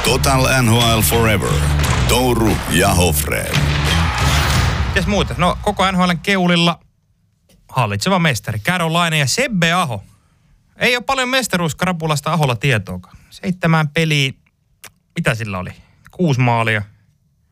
Total NHL Forever. Touru ja Hofred. Mitäs muuta? No koko NHL:n keulilla hallitseva mestari Carolina ja Sebbe Aho. Ei ole paljon mestaruuskrapulasta Aholla tietoakaan. 7 peliä, mitä sillä oli? 6 maalia,